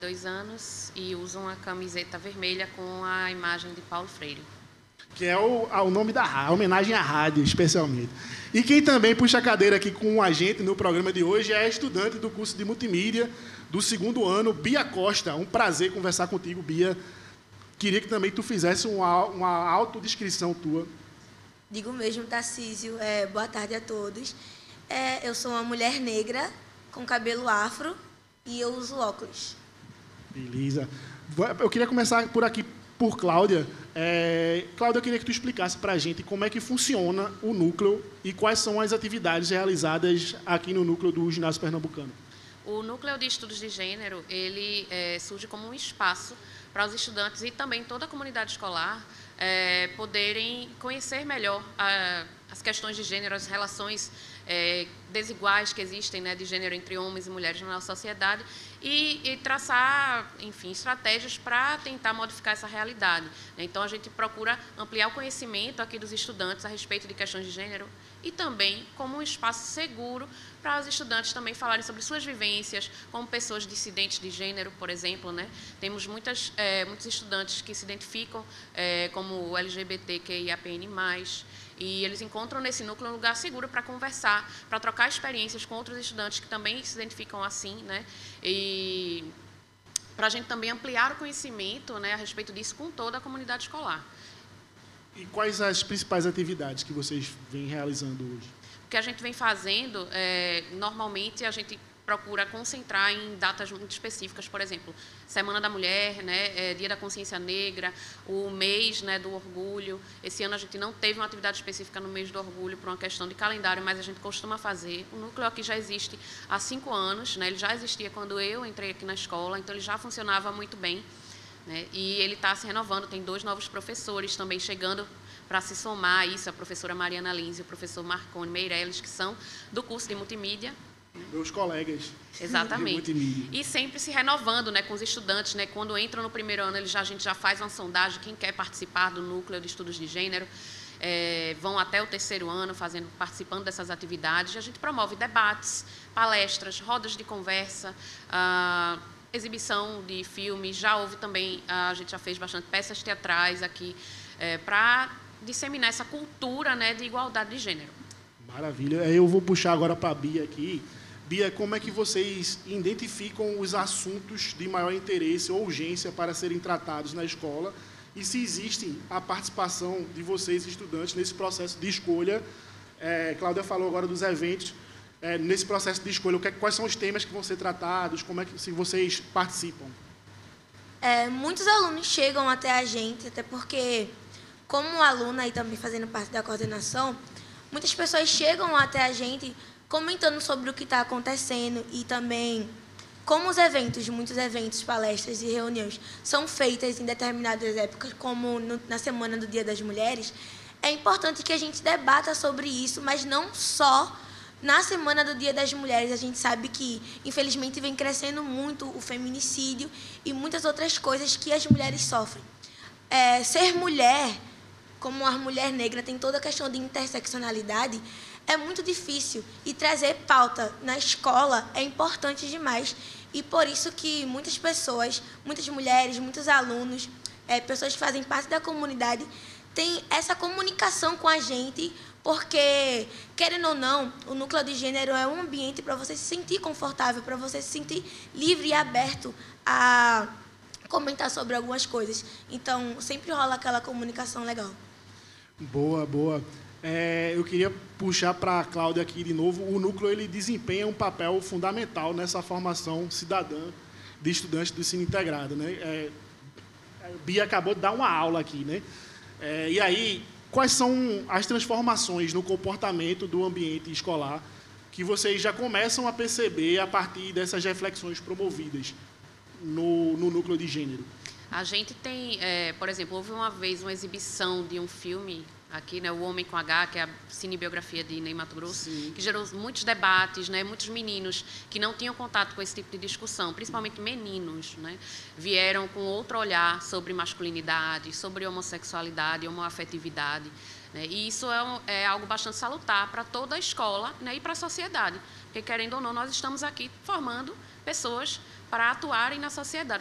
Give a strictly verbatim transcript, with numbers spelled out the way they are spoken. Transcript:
dois anos e uso uma camiseta vermelha com a imagem de Paulo Freire. Que é o, o nome da rádio, a homenagem à rádio, especialmente. E quem também puxa a cadeira aqui com a gente no programa de hoje é a estudante do curso de multimídia do segundo ano, Bia Costa. Um prazer conversar contigo, Bia. Queria que também tu fizesse uma, uma autodescrição tua. Digo mesmo, Tarcísio. É, boa tarde a todos. É, eu sou uma mulher negra com cabelo afro e eu uso óculos. Beleza. Eu queria começar por aqui, por Cláudia. É, Cláudia, eu queria que tu explicasse para a gente como é que funciona o núcleo e quais são as atividades realizadas aqui no núcleo do Ginásio Pernambucano. O Núcleo de Estudos de Gênero, ele é, surge como um espaço para os estudantes e também toda a comunidade escolar é, poderem conhecer melhor a, as questões de gênero, as relações é, desiguais que existem, né, de gênero entre homens e mulheres na nossa sociedade e, e traçar, enfim, estratégias para tentar modificar essa realidade. Então, a gente procura ampliar o conhecimento aqui dos estudantes a respeito de questões de gênero e também como um espaço seguro para os estudantes também falarem sobre suas vivências, como pessoas dissidentes de gênero, por exemplo, né? Temos muitas, é, muitos estudantes que se identificam é, como L G B T Q I A P N mais, e eles encontram nesse núcleo um lugar seguro para conversar, para trocar experiências com outros estudantes que também se identificam assim, né? E para a gente também ampliar o conhecimento, né, a respeito disso com toda a comunidade escolar. E quais as principais atividades que vocês vêm realizando hoje? O que a gente vem fazendo, é, normalmente a gente procura concentrar em datas muito específicas, por exemplo, Semana da Mulher, né, é, Dia da Consciência Negra, o mês, né, do orgulho. Esse ano a gente não teve uma atividade específica no mês do orgulho por uma questão de calendário, mas a gente costuma fazer. O núcleo aqui já existe há cinco anos, né, ele já existia quando eu entrei aqui na escola, então ele já funcionava muito bem, né, e ele está se renovando, tem dois novos professores também chegando para se somar a isso, a professora Mariana Lins e o professor Marconi Meirelles, que são do curso de multimídia. Meus colegas. Exatamente. E sempre se renovando, né, com os estudantes, né, quando entram no primeiro ano, eles já, a gente já faz uma sondagem, quem quer participar do núcleo de estudos de gênero, é, vão até o terceiro ano fazendo, participando dessas atividades, e a gente promove debates, palestras, rodas de conversa, ah, exibição de filmes, já houve também, a gente já fez bastante peças teatrais aqui, é, para disseminar essa cultura, né, de igualdade de gênero. Maravilha. Eu vou puxar agora para a Bia aqui. Bia, como é que vocês identificam os assuntos de maior interesse ou urgência para serem tratados na escola e se existe a participação de vocês, estudantes, nesse processo de escolha? É, Cláudia falou agora dos eventos. É, nesse processo de escolha, o que, quais são os temas que vão ser tratados? Como é que se vocês participam? É, muitos alunos chegam até a gente, até porque, como aluna e também fazendo parte da coordenação, muitas pessoas chegam até a gente comentando sobre o que está acontecendo e também como os eventos, muitos eventos, palestras e reuniões são feitas em determinadas épocas, como no, na Semana do Dia das Mulheres. É importante que a gente debata sobre isso, mas não só na Semana do Dia das Mulheres. A gente sabe que, infelizmente, vem crescendo muito o feminicídio e muitas outras coisas que as mulheres sofrem. É, ser mulher, como a mulher negra tem toda a questão de interseccionalidade, é muito difícil. E trazer pauta na escola é importante demais. E por isso que muitas pessoas, muitas mulheres, muitos alunos, é, pessoas que fazem parte da comunidade, têm essa comunicação com a gente, porque, querendo ou não, o núcleo de gênero é um ambiente para você se sentir confortável, para você se sentir livre e aberto a comentar sobre algumas coisas. Então, sempre rola aquela comunicação legal. Boa, boa. É, eu queria puxar para a Cláudia aqui de novo. O núcleo ele desempenha um papel fundamental nessa formação cidadã de estudantes do ensino integrado, né? É, a Bia acabou de dar uma aula aqui, né? É, e aí, quais são as transformações no comportamento do ambiente escolar que vocês já começam a perceber a partir dessas reflexões promovidas no, no núcleo de gênero? A gente tem, é, por exemplo, houve uma vez uma exibição de um filme aqui, né, O Homem com H, que é a cinebiografia de Ney Matogrosso, Sim. que gerou muitos debates, né, muitos meninos que não tinham contato com esse tipo de discussão, principalmente meninos, né, vieram com outro olhar sobre masculinidade, sobre homossexualidade, homoafetividade, né, e isso é, um, é algo bastante salutar para toda a escola, né, e para a sociedade, porque, querendo ou não, nós estamos aqui formando pessoas para atuarem na sociedade.